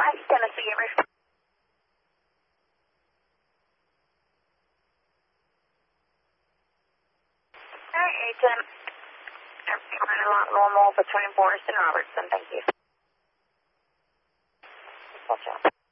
West Tennessee, River. Alright, flying a lot normal between Forest and Robertson, thank you. Watch out.